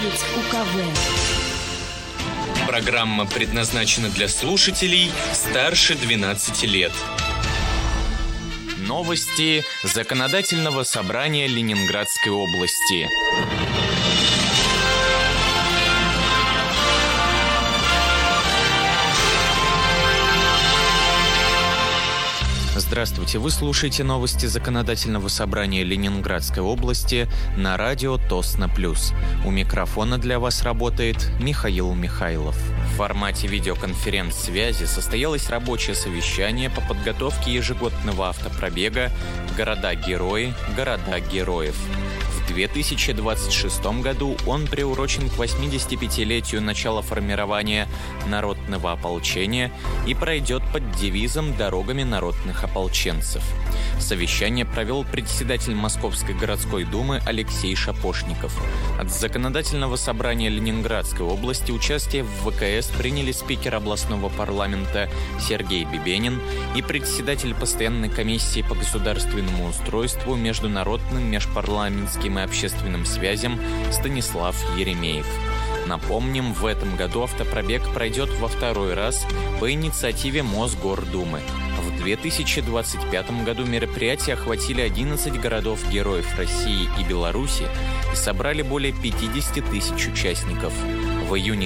слушать УКВ. Программа предназначена для слушателей старше 12 лет. Новости Законодательного собрания Ленинградской области. Здравствуйте, вы слушаете новости Законодательного собрания Ленинградской области на радио Тосно Плюс. У микрофона для вас работает Михаил Михайлов. В формате видеоконференц-связи состоялось рабочее совещание по подготовке ежегодного автопробега «Города-герои. Города героев». В 2026 году он приурочен к 85-летию начала формирования народного ополчения и пройдет под девизом «Дорогами народных ополченцев». Совещание провел председатель Московской городской думы Алексей Шапошников. От Законодательного собрания Ленинградской области участие в ВКС приняли спикер областного парламента Сергей Бибенин и председатель постоянной комиссии по государственному устройству, международным, межпарламентским и общественным связям Станислав Еремеев. Напомним, в этом году автопробег пройдет во второй раз по инициативе Мосгордумы. В 2025 году мероприятия охватили 11 городов-героев России и Беларуси и собрали более 50 тысяч участников. В июне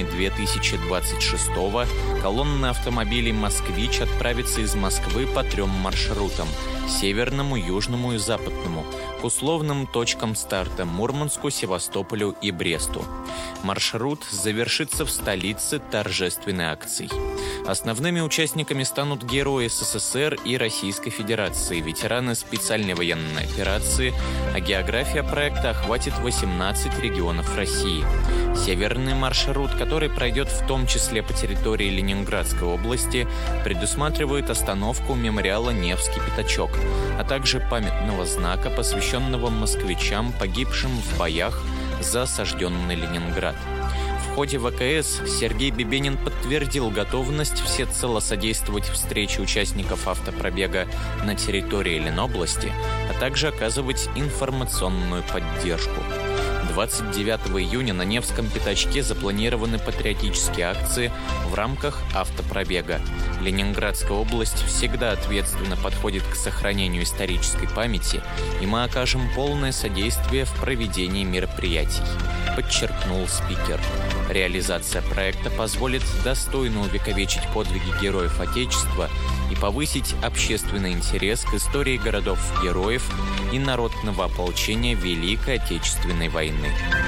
2026-го колонна автомобилей «Москвич» отправится из Москвы по 3 маршрутам – северному, южному и западному, к условным точкам старта – Мурманску, Севастополю и Бресту. Маршрут завершится в столице торжественной акцией. Основными участниками станут герои СССР и Российской Федерации, ветераны специальной военной операции, а география проекта охватит 18 регионов России. Северный маршрут, который пройдет в том числе по территории Ленинградской области, предусматривает остановку у мемориала «Невский пятачок», а также памятного знака, посвященного москвичам, погибшим в боях за осажденный Ленинград. В ходе ВКС Сергей Бибенин подтвердил готовность всецело содействовать встрече участников автопробега на территории Ленобласти, а также оказывать информационную поддержку. 29 июня на Невском пятачке запланированы патриотические акции в рамках автопробега. Ленинградская область всегда ответственно подходит к сохранению исторической памяти, и мы окажем полное содействие в проведении мероприятий, подчеркнул спикер. Реализация проекта позволит достойно увековечить подвиги героев Отечества и повысить общественный интерес к истории городов-героев и народного ополчения Великой Отечественной войны.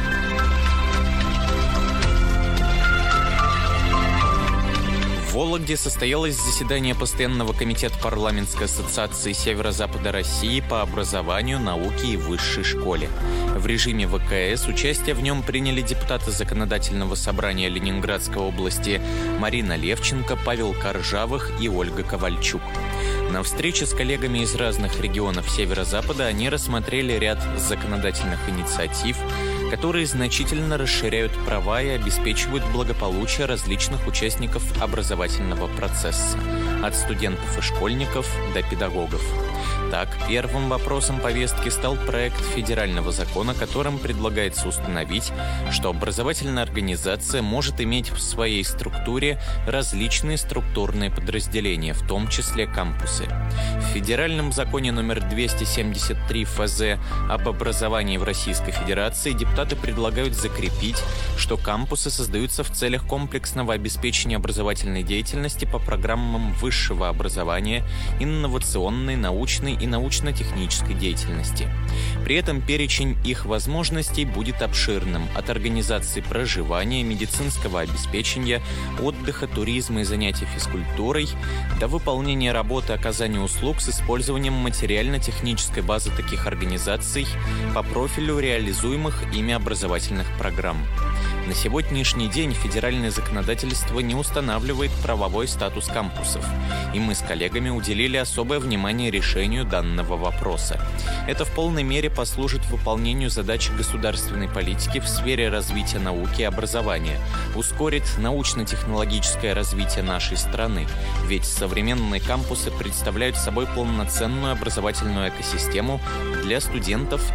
В Вологде состоялось заседание Постоянного комитета парламентской ассоциации Северо-Запада России по образованию, науке и высшей школе. В режиме ВКС участие в нем приняли депутаты Законодательного собрания Ленинградской области Марина Левченко, Павел Коржавых и Ольга Ковальчук. На встрече с коллегами из разных регионов Северо-Запада они рассмотрели ряд законодательных инициатив, которые значительно расширяют права и обеспечивают благополучие различных участников образовательного процесса, от студентов и школьников до педагогов. Так, первым вопросом повестки стал проект федерального закона, которым предлагается установить, что образовательная организация может иметь в своей структуре различные структурные подразделения, в том числе кампусы. В федеральном законе номер 273 ФЗ об образовании в Российской Федерации депутаты предлагают закрепить, что кампусы создаются в целях комплексного обеспечения образовательной деятельности по программам высшего образования, инновационной, научной и научно-технической деятельности. При этом перечень их возможностей будет обширным – от организации проживания, медицинского обеспечения, отдыха, туризма и занятий физкультурой до выполнения работы оказания услуг с использованием материально-технической базы таких организаций по профилю реализуемых ими образовательных программ. На сегодняшний день федеральное законодательство не устанавливает правовой статус кампусов, и мы с коллегами уделили особое внимание решению данного вопроса. Это в полной мере послужит выполнению задач государственной политики в сфере развития науки и образования, ускорит научно-технологическое развитие нашей страны, ведь современные кампусы представляют собой полноценную образовательную экосистему для студентов